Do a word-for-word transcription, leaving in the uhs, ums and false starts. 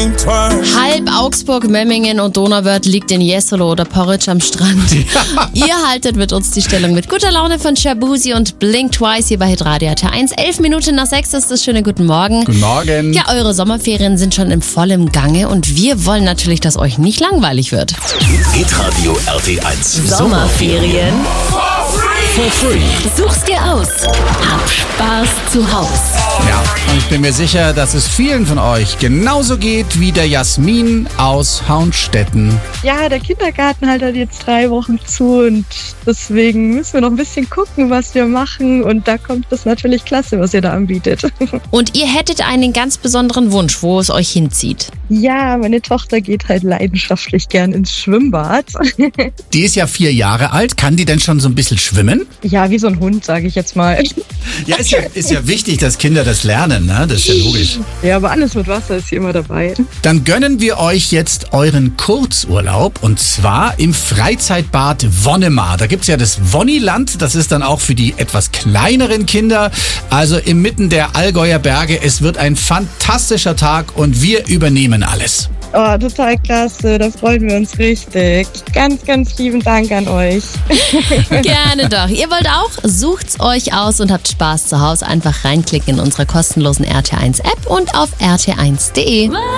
think twice. Halb Augsburg, Memmingen und Donauwörth liegt in Jesolo oder Porridge am Strand. Ja. Ihr haltet mit uns die Stellung mit guter Laune von Shabuzi und Blink Twice hier bei Hitradio R T eins. Elf Minuten nach sechs ist das. Schöne guten Morgen. Guten Morgen. Ja, eure Sommerferien sind schon im vollen Gange und wir wollen natürlich, dass euch nicht langweilig wird. Hitradio R T eins. Sommerferien For free. Such's dir aus. Hab Spaß zu Haus. Ja, und ich bin mir sicher, dass es vielen von euch genauso geht wie der Jasmin aus Hauenstetten. Ja, der Kindergarten hat halt jetzt drei Wochen zu und deswegen müssen wir noch ein bisschen gucken, was wir machen. Und da kommt das natürlich klasse, was ihr da anbietet. Und ihr hättet einen ganz besonderen Wunsch, wo es euch hinzieht. Ja, meine Tochter geht halt leidenschaftlich gern ins Schwimmbad. Die ist ja vier Jahre alt. Kann die denn schon so ein bisschen schwimmen? Ja, wie so ein Hund, sage ich jetzt mal. Ja, ist ja, ist ja wichtig, dass Kinder das lernen, ne? Das ist ja logisch. Ja, aber alles mit Wasser ist hier immer dabei. Dann gönnen wir euch jetzt euren Kurzurlaub und zwar im Freizeitbad Wonnemar. Da gibt's ja das Wonniland, das ist dann auch für die etwas kleineren Kinder, also inmitten der Allgäuer Berge. Es wird ein fantastischer Tag und wir übernehmen alles. Oh, total klasse, da freuen wir uns richtig. Ganz, ganz lieben Dank an euch. Gerne doch. Ihr wollt auch? Sucht's euch aus und habt Spaß zu Hause. Einfach reinklicken in unsere kostenlosen R T eins App und auf r t eins punkt de.